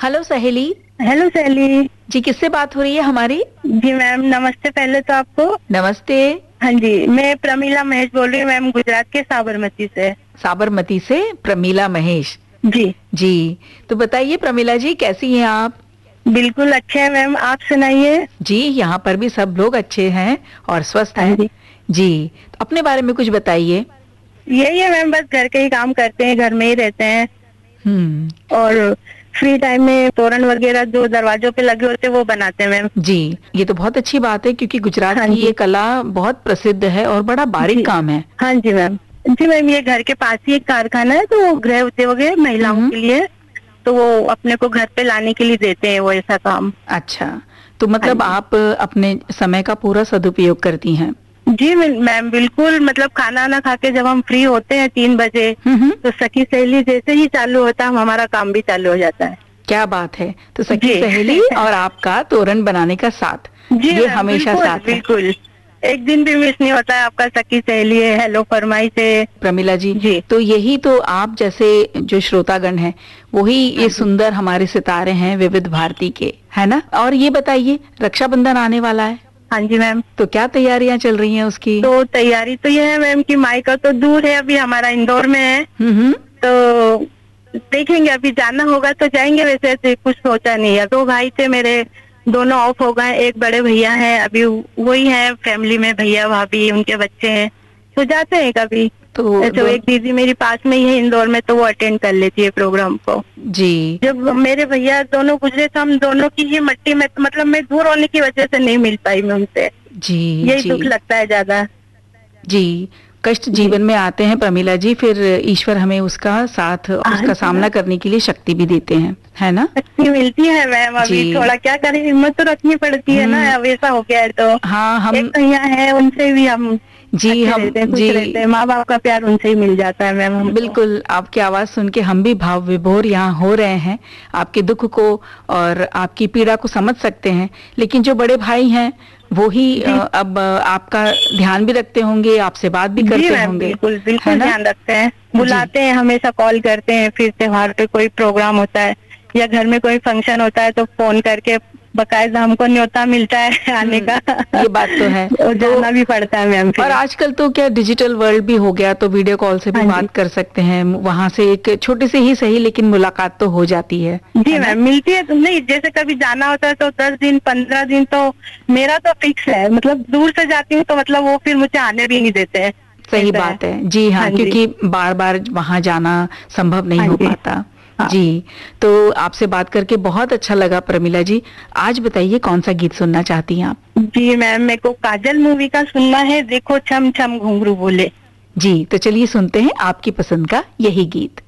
Hello सहेली। Hello सहेली जी, किससे बात हो रही है हमारी? जी मैम, नमस्ते पहले तो आपको। नमस्ते। हाँ जी, मैं प्रमीला महेश बोल रही हूँ मैम, गुजरात के साबरमती से। साबरमती से प्रमीला महेश। जी जी, तो बताइए प्रमीला जी, कैसी हैं आप? बिल्कुल अच्छे हैं मैम, आप सुनाइए। जी, यहाँ पर भी सब लोग अच्छे हैं और स्वस्थ हाँ हैं। जी, जी, तो अपने बारे में कुछ बताइए। यही है मैम, बस घर के ही काम करते हैं, घर में ही रहते हैं। हम्म। और फ्री टाइम में तोरण वगैरह जो दरवाजों पे लगे होते हैं वो बनाते हैं मैम। जी, ये तो बहुत अच्छी बात है क्योंकि गुजरात हाँ की ये जी। कला बहुत प्रसिद्ध है और बड़ा बारीक जी काम है। हाँ जी मैम। जी मैम, ये घर के पास ही एक कारखाना है, तो वो गृह उद्योग है महिलाओं हम्म। के लिए। तो वो अपने को घर पे लाने के लिए देते हैं वो ऐसा काम। अच्छा, तो हाँ मतलब जी। आप अपने समय का पूरा सदुपयोग करती हैं। जी मैम बिल्कुल, मतलब खाना वाना खा के जब हम फ्री होते हैं 3 बजे, हम्म। तो सखी सहेली जैसे ही चालू होता है हमारा काम भी चालू हो जाता है। क्या बात है। तो सखी जी सहेली और आपका तोरण बनाने का साथ, जी ये मैम हमेशा बिल्कुल साथ है। बिल्कुल, एक दिन भी मिस नहीं होता है। आपका सखी सहेली है, हेलो फरमाई से। प्रमिला जी, जी तो यही तो आप जैसे जो श्रोतागण हैं, वही हाँ ये जी। सुंदर हमारे सितारे हैं विविध भारती के, है ना? और ये बताइए, रक्षाबंधन आने वाला है, हाँ जी मैम। तो क्या तैयारियां चल रही हैं उसकी? तो तैयारी तो ये है मैम कि मायका तो दूर है, अभी हमारा इंदौर में है। हम्म। तो देखेंगे, अभी जाना होगा तो जाएंगे, वैसे तो कुछ सोचा नहीं है। 2 भाई थे मेरे, दोनों ऑफ हो गए। एक बड़े भैया हैं, अभी वही है फैमिली में, भैया भाभी उनके बच्चे हैं, तो जाते हैं कभी। तो तो एक दीदी मेरी पास में ही है इंदौर में, तो वो अटेंड कर लेती है प्रोग्राम को। जी जब मेरे भैया दोनों गुजरे तो हम दोनों की ही मट्टी में, मतलब मैं दूर होने की वजह से नहीं मिल पाई मैं उनसे। जी यही जी दुख लगता है ज्यादा। जी। कष्ट जी जीवन में आते हैं प्रमिला जी, फिर ईश्वर हमें उसका साथ, हाँ उसका जी सामना मैम, करने के लिए शक्ति भी देते हैं, है ना? शक्ति मिलती है मैम। जी। अभी थोड़ा क्या करें, हिम्मत तो रखनी पड़ती है ना, हम्म। अब ऐसा हो गया है तो। हाँ, एक हम भैया है, उनसे भी हम जी अच्छे हम रहते हैं, खुश जी रहते हैं। माँ बाप का प्यार उनसे ही मिल जाता है मैम हमको। बिल्कुल, आपकी आवाज सुन के हम भी भाव विभोर यहाँ हो रहे हैं। आपके दुख को और आपकी पीड़ा को समझ सकते हैं, लेकिन जो बड़े भाई हैं वो ही जी अब आपका ध्यान भी रखते होंगे, आपसे बात भी जी करते मैम, होंगे, बिल्कुल है बिल्कुल ना? ध्यान रखते हैं, जी। बुलाते हैं, हमेशा कॉल करते हैं। फिर त्योहार पे कोई प्रोग्राम होता है या घर में कोई फंक्शन होता है तो फोन करके बकायदा हमको न्योता मिलता है आने का। ये बात तो है। तो तो जाना भी पड़ता है मैम और फिर। आजकल तो क्या डिजिटल वर्ल्ड भी हो गया, तो वीडियो कॉल से भी हाँ जी बात कर सकते हैं, वहां से एक छोटी सी ही सही लेकिन मुलाकात तो हो जाती जी है ना? मैम, मिलती है। तुम नहीं, जैसे कभी जाना होता है तो 10 दिन 15 दिन तो मेरा तो फिक्स है। मतलब दूर से जाती हूँ तो मतलब वो फिर मुझे आने भी नहीं देते हैं। सही ऐसा है। बात है। जी हाँ, हाँ जी क्योंकि बार बार वहां जाना संभव नहीं हाँ हो जी पाता। हाँ जी, तो आपसे बात करके बहुत अच्छा लगा प्रमिला जी। आज बताइए, कौन सा गीत सुनना चाहती हैं आप? जी मैम, मेरे को काजल मूवी का सुनना है, देखो छम छम घुंघरू बोले। जी, तो चलिए सुनते हैं आपकी पसंद का यही गीत।